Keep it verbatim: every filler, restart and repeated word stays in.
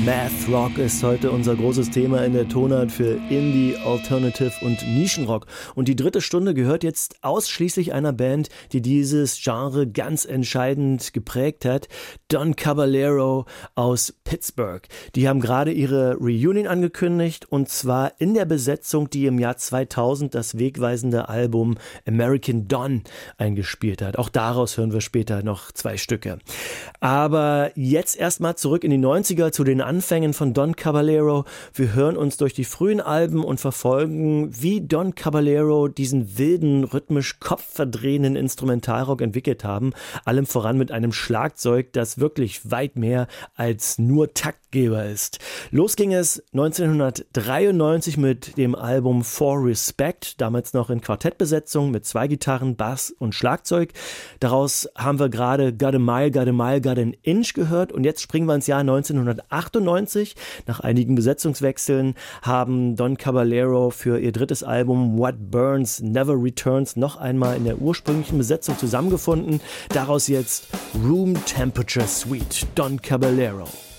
Math Rock ist heute unser großes Thema in der Tonart für Indie, Alternative und Nischenrock. Und die dritte Stunde gehört jetzt ausschließlich einer Band, die dieses Genre ganz entscheidend geprägt hat. Don Caballero aus Pittsburgh. Die haben gerade ihre Reunion angekündigt, und zwar in der Besetzung, die im Jahr zweitausend das wegweisende Album American Don eingespielt hat. Auch daraus hören wir später noch zwei Stücke. Aber jetzt erstmal zurück in die neunziger zu den Anfängen von Don Caballero. Wir hören uns durch die frühen Alben und verfolgen, wie Don Caballero diesen wilden, rhythmisch kopfverdrehenden Instrumentalrock entwickelt haben. Allem voran mit einem Schlagzeug, das wirklich weit mehr als nur Taktgeber ist. Los ging es neunzehnhundertdreiundneunzig mit dem Album For Respect, damals noch in Quartettbesetzung mit zwei Gitarren, Bass und Schlagzeug. Daraus haben wir gerade Got a Mile, Got a Mile, Got an Inch gehört, und jetzt springen wir ins Jahr neunzehnhundertachtundneunzig. Nach einigen Besetzungswechseln haben Don Caballero für ihr drittes Album What Burns Never Returns noch einmal in der ursprünglichen Besetzung zusammengefunden. Daraus jetzt Room Temperature Suite, Don Caballero.